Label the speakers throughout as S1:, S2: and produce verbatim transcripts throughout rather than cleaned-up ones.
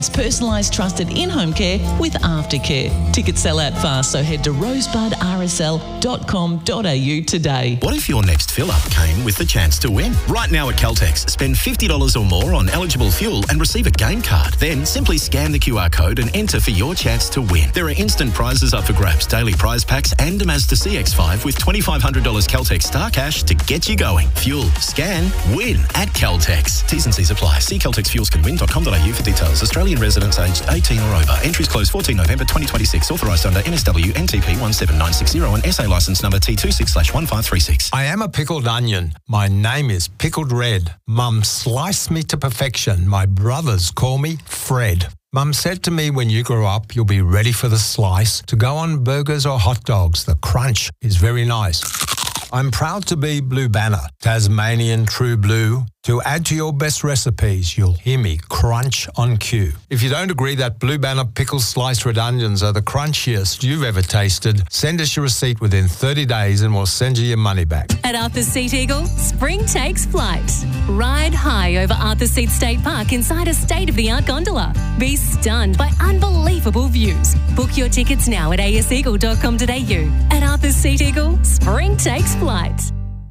S1: It's personalised, trusted in-home care with aftercare. Tickets sell out fast, so head to rosebud r s l dot com dot a u today.
S2: What if your next fill-up came with the chance to win? Right now at Caltex, spend fifty dollars or more on eligible fuel and receive a game card. Then simply scan the Q R code and enter for your chance to win. There are instant prizes up for grabs, daily prize packs and a Mazda C X five with twenty-five hundred dollars Caltex Star Cash to get you going. Fuel, scan, win at Caltex. T's and C's apply. See caltex fuels can win dot com dot a u for details. Australian residents aged eighteen or over. Entries close fourteenth November twenty twenty-six. Authorised under N S W N T P one seven nine six zero and S A licence number T two six slash one five three six.
S3: I am a pickled onion. My name is Pickled Red. Mum sliced me to perfection. My brothers call me Fred. Mum said to me, when you grow up, you'll be ready for the slice to go on burgers or hot dogs. The crunch is very nice. I'm proud to be Blue Banner, Tasmanian True Blue. To add to your best recipes, you'll hear me crunch on cue. If you don't agree that Blue Banner pickles sliced red onions are the crunchiest you've ever tasted, send us your receipt within thirty days and we'll send you your money back.
S4: At Arthur's Seat Eagle, spring takes flight. Ride high over Arthur's Seat State Park inside a state-of-the-art gondola. Be stunned by unbelievable views. Book your tickets now at a s eagle dot com dot a u. At Arthur's Seat Eagle, spring takes flight.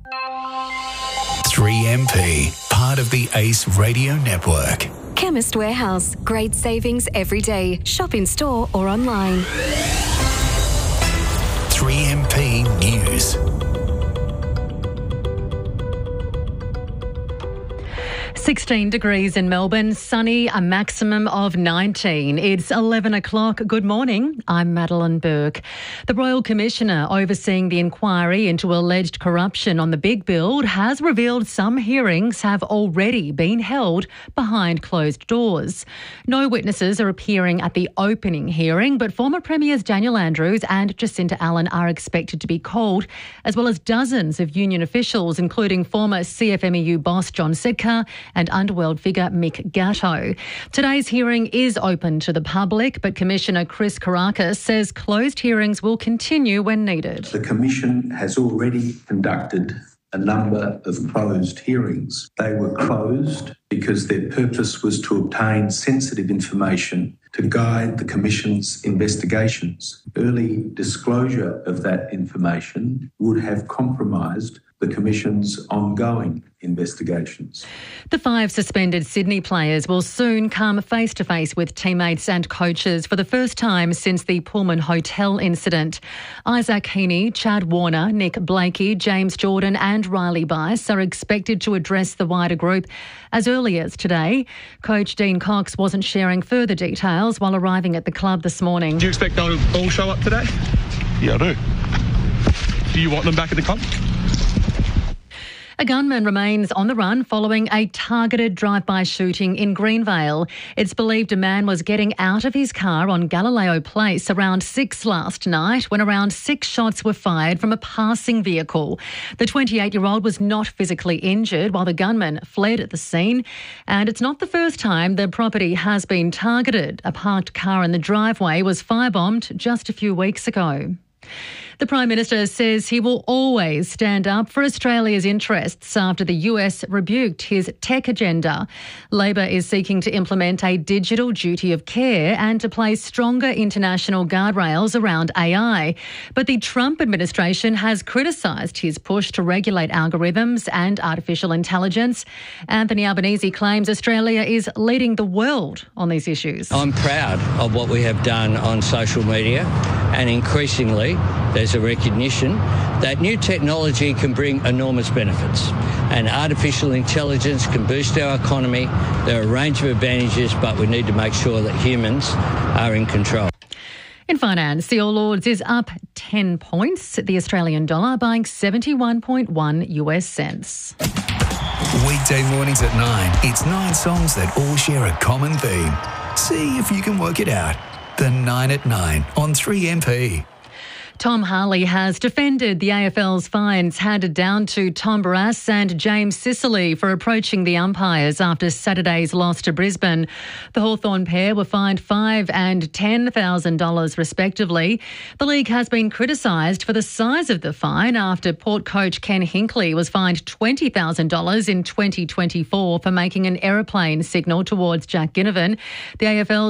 S5: three M P, part of the Ace Radio Network.
S6: Chemist Warehouse. Great savings every day. Shop in store or online.
S5: three M P News.
S7: sixteen degrees in Melbourne, sunny, a maximum of nineteen. It's eleven o'clock. Good morning. I'm Madeline Burke. The Royal Commissioner overseeing the inquiry into alleged corruption on the Big Build has revealed some hearings have already been held behind closed doors. No witnesses are appearing at the opening hearing, but former Premiers Daniel Andrews and Jacinta Allen are expected to be called, as well as dozens of union officials, including former C F M E U boss John Sedka and Underworld figure Mick Gatto. Today's hearing is open to the public, but Commissioner Chris Kourakis says closed hearings will continue when needed.
S8: The Commission has already conducted a number of closed hearings. They were closed because their purpose was to obtain sensitive information to guide the Commission's investigations. Early disclosure of that information would have compromised the Commission's ongoing investigations.
S7: The five suspended Sydney players will soon come face-to-face with teammates and coaches for the first time since the Pullman Hotel incident. Isaac Heaney, Chad Warner, Nick Blakey, James Jordan and Riley Bice are expected to address the wider group as early as today. Coach Dean Cox wasn't sharing further details while arriving at the club this morning.
S9: Do you expect they'll all show up today?
S10: Yeah, I do.
S9: Do you want them back at the club?
S7: A gunman remains on the run following a targeted drive-by shooting in Greenvale. It's believed a man was getting out of his car on Galileo Place around six last night when around six shots were fired from a passing vehicle. The twenty-eight-year-old was not physically injured while the gunman fled at the scene. And it's not the first time the property has been targeted. A parked car in the driveway was firebombed just a few weeks ago. The Prime Minister says he will always stand up for Australia's interests after the U S rebuked his tech agenda. Labor is seeking to implement a digital duty of care and to place stronger international guardrails around A I. But the Trump administration has criticised his push to regulate algorithms and artificial intelligence. Anthony Albanese claims Australia is leading the world on these issues.
S11: I'm proud of what we have done on social media, and increasingly there's a recognition that new technology can bring enormous benefits, and artificial intelligence can boost our economy. There are a range of advantages, but we need to make sure that humans are in control.
S7: In finance, the All Ords is up ten points. The Australian dollar buying seventy-one point one U S cents.
S5: Weekday mornings at nine. It's nine songs that all share a common theme. See if you can work it out. The nine at nine on three M P.
S7: Tom Harley has defended the A F L's fines handed down to Tom Barrass and James Sicily for approaching the umpires after Saturday's loss to Brisbane. The Hawthorn pair were fined five thousand dollars and ten thousand dollars respectively. The league has been criticised for the size of the fine after Port coach Ken Hinkley was fined twenty thousand dollars in twenty twenty-four for making an aeroplane signal towards Jack Ginnivan. The A F L